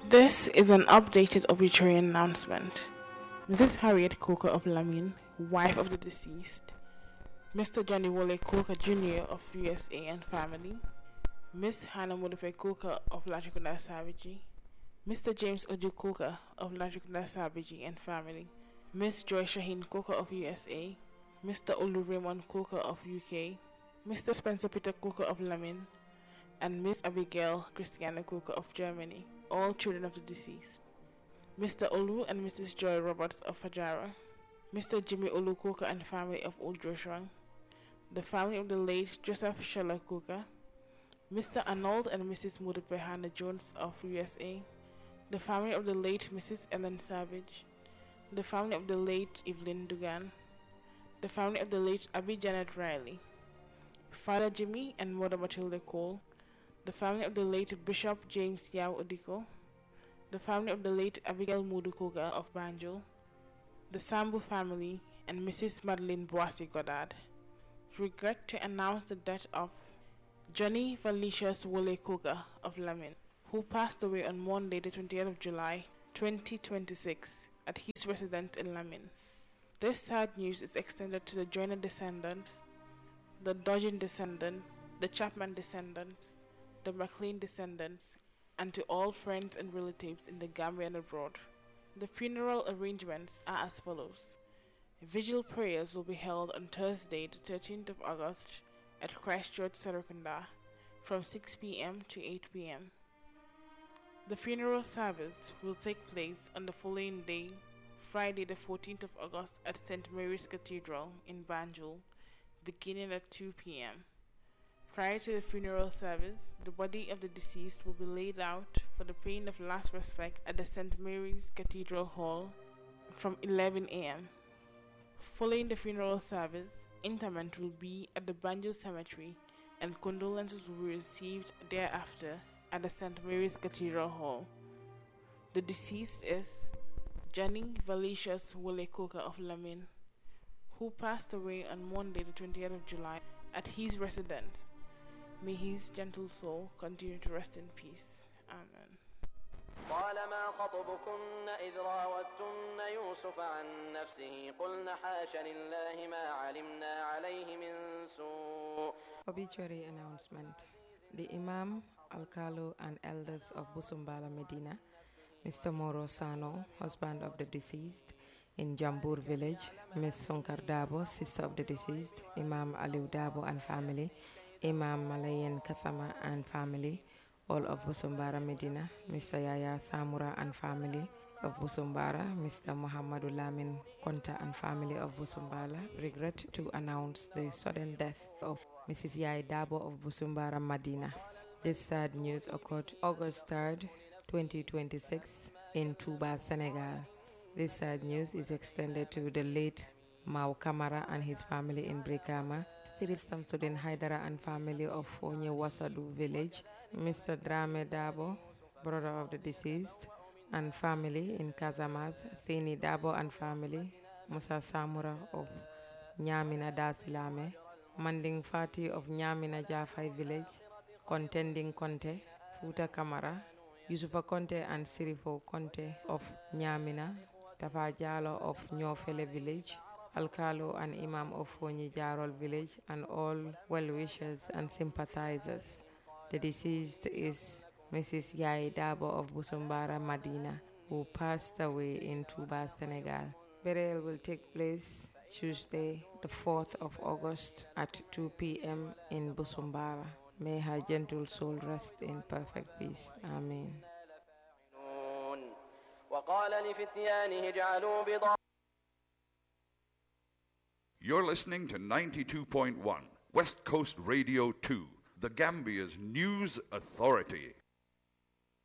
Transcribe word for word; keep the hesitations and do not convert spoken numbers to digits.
This is an updated obituary announcement. Missus Harriet Coker of Lamin, wife of the deceased. Mister Johnny Wole Coker Junior of U S A and family. Miss Hannah Modife Coker of Latrikunda Savage. Mister James Oju Coker of Latrikunda Savage and family. Miss Joy Shaheen Coker of U S A. Mister Olu Raymond Coker of U K. Mister Spencer Peter Coker of Lamin. And Miss Abigail Christiana Coker of Germany, all children of the deceased. Mister Olu and Missus Joy Roberts of Fajara. Mister Jimmy Olu Coker and family of Old Joshua. The family of the late Joseph Sheller Coker. Mister Arnold and Missus Mudipe Hannah Jones of U S A. The family of the late Missus Ellen Savage. The family of the late Evelyn Dugan. The family of the late Abby Janet Riley. Father Jimmy and Mother Matilda Cole. The family of the late Bishop James Yao Odiko. The family of the late Abigail Mudu Koga of Banjo. The Sambu family and Missus Madeline Boissy Goddard. Regret to announce the death of Johnny Valicious Wole Koga of Lamin, who passed away on Monday the twentieth of July twenty twenty-six at his residence in Lamin. This sad news is extended to the Joyner descendants, the Dodgen descendants, the Chapman descendants, the McLean descendants, and to all friends and relatives in the Gambia and abroad. The funeral arrangements are as follows. Vigil prayers will be held on Thursday, the thirteenth of August at Christchurch, Serekunda, from six p.m. to eight p.m. The funeral service will take place on the following day, Friday, the fourteenth of August, at Saint Mary's Cathedral in Banjul, beginning at two p.m. Prior to the funeral service, the body of the deceased will be laid out for the paying of last respect at the Saint Mary's Cathedral Hall from eleven a.m. Following the funeral service, interment will be at the Banjul Cemetery and condolences will be received thereafter at the Saint Mary's Cathedral Hall. The deceased is Johnny Valicious Wole Coker of Lamin, who passed away on Monday the twentieth of July at his residence. May his gentle soul continue to rest in peace. Amen. قال ما خطبكن إذ راوتن يوسف عن نفسه قلن حاش لله ما علمنا عليه من سوء. Obituary announcement. The Imam, Alcalo and elders of Busumbala Medina, Mister Moro Sano, husband of the deceased, in Jambur village, Miss Sonkar Dabo, sister of the deceased, Imam Aliu Dabo and family, Imam Malayan Kasama and family, all of Busumbara Medina, Mister Yaya Samura and family of Busumbara, Mister Muhammadu Lamin Konta and family of Busumbala, regret to announce the sudden death of Missus Yai Dabo of Busumbara Medina. This sad news occurred August third, twenty twenty-six in Touba, Senegal. This sad news is extended to the late Mau Kamara and his family in Brikama, Sirif Samsudin Haidara and family of Fonye Wasadu village, Mister Drame Dabo, brother of the deceased, and family in Kazamaz, Seni Dabo and family, Musa Samura of Nyamina Dasilame, Manding Fati of Nyamina Jafai village, Contending Conte, Futa Kamara, Yusufa Conte and Sirifo Conte of Nyamina, Tafa Jalo of Nyofele village, Alcalo and Imam of Fonyi Jarol village, and all well-wishers and sympathizers. The deceased is Missus Yai Dabo of Busumbara, Medina, who passed away in Touba, Senegal. Burial will take place Tuesday, the fourth of August at two p.m. in Busumbara. May her gentle soul rest in perfect peace. Amen. You're listening to ninety-two point one West Coast Radio two, the Gambia's news authority.